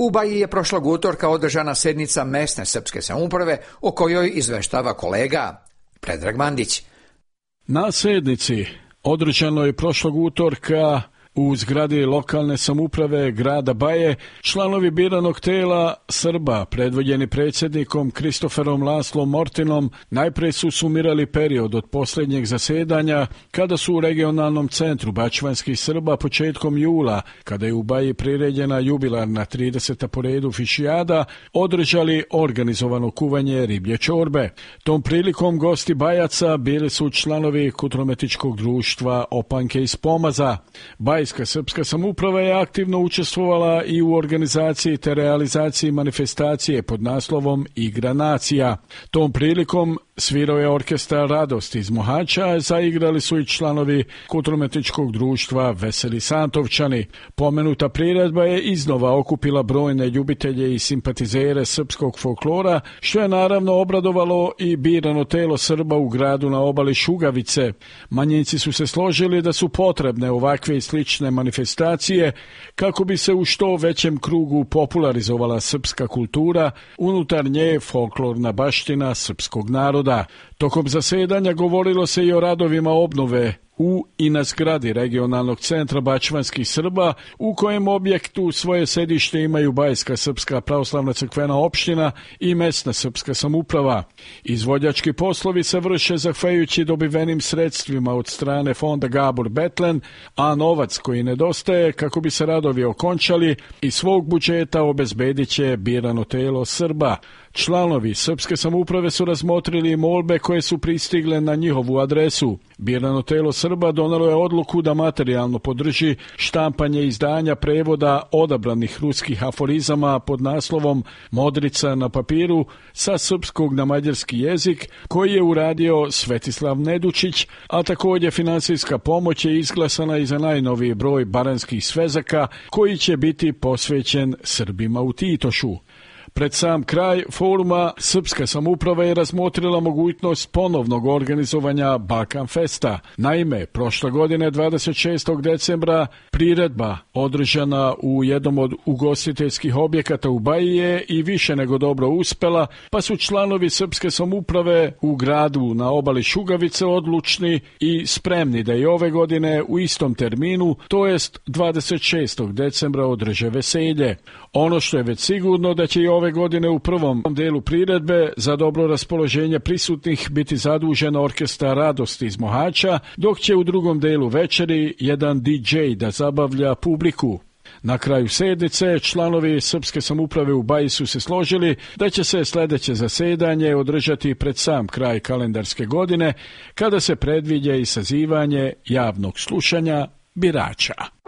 U Baji je prošlog utorka održana sednica mesne srpske samouprave o kojoj izveštava kolega Predrag Mandić. Na sednici održanoj prošlog utorka u zgradi lokalne samouprave grada Baje članovi biranog tela Srba, predvođeni predsjednikom Kristoferom Laslom Mortinom, najprije su sumirali period od posljednjeg zasedanja kada su u regionalnom centru bačvanskih Srba početkom jula, kada je u Baji priređena jubilarna 30. po redu fišijada, održali organizovano kuvanje riblje čorbe. Tom prilikom gosti Bajaca bili su članovi Kutrometičkog društva Opanke iz Pomaza. Bajska srpska samouprava je aktivno učestvovala i u organizaciji te realizaciji manifestacije pod naslovom Igra nacija. Tom prilikom svirao je orkestar Radost iz Mohača, zaigrali su i članovi Kutrometičkog društva Veseli Santovčani. Pomenuta priredba je iznova okupila brojne ljubitelje i simpatizere srpskog folklora, što je naravno obradovalo i birano telo Srba u gradu na obali Šugavice. Manjinci su se složili da su potrebne ovakve i slične manifestacije kako bi se u što većem krugu popularizovala srpska kultura, unutar nje folklorna baština srpskog naroda. Tokom zasedanja govorilo se i o radovima obnove u i na zgradi regionalnog centra bačvanskih Srba, u kojem objektu svoje sedište imaju Bajska srpska pravoslavna crkvena opština i mesna srpska samouprava. Izvođački poslovi se vrše zahvaljujući dobivenim sredstvima od strane fonda Gabor Betlen, a novac koji nedostaje kako bi se radovi okončali iz svog budžeta obezbedit će birano telo Srba. Članovi srpske samouprave su razmotrili molbe koje su pristigle na njihovu adresu. Birano telo Srba donelo je odluku da materijalno podrži štampanje izdanja prevoda odabranih ruskih aforizama pod naslovom Modrica na papiru sa srpskog na mađarski jezik, koji je uradio Svetislav Nedučić, a također finansijska pomoć je izglasana i za najnoviji broj baranskih svezaka koji će biti posvećen Srbima u Titošu. Pred sam kraj foruma srpska samouprava je razmotrila mogućnost ponovnog organizovanja Balkan Festa. Naime, prošle godine 26. decembra priredba održana u jednom od ugostiteljskih objekata u Baji je i više nego dobro uspela, pa su članovi srpske samouprave u gradu na obali Šugavice odlučni i spremni da i ove godine u istom terminu, to jest 26. decembra održe veselje. Ono što je već sigurno da će i ove godine u prvom delu priredbe za dobro raspoloženje prisutnih biti zadužen orkestar Radosti iz Mohača, dok će u drugom delu večeri jedan DJ da zabavlja publiku. Na kraju sednice članovi srpske samouprave u Baji su se složili da će se sljedeće zasedanje održati pred sam kraj kalendarske godine, kada se predviđa i sazivanje javnog slušanja birača.